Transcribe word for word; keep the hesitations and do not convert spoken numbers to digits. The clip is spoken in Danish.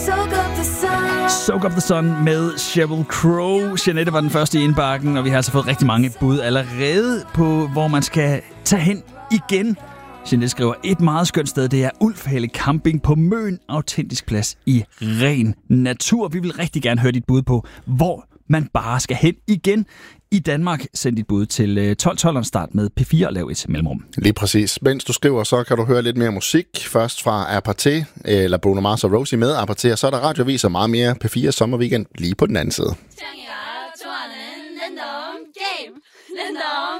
Soak Up The Sun med Sheryl Crow. Jeanette var den første i indbakken, og vi har altså fået rigtig mange bud allerede på, hvor man skal tage hen igen. Jeanette skriver, et meget skønt sted, det er Ulfhale Camping på Møn. Autentisk plads i ren natur. Vi vil rigtig gerne høre dit bud på, hvor man bare skal hen igen i Danmark. Send dit bud til tolv tolv og start med P fire og lav et mellemrum. Lige præcis. Mens du skriver, så kan du høre lidt mere musik. Først fra Aparté, eller Bruno Mars og Rosie med Aparté, og så er der radiovis og meget mere P fire sommerweekend lige på den anden side.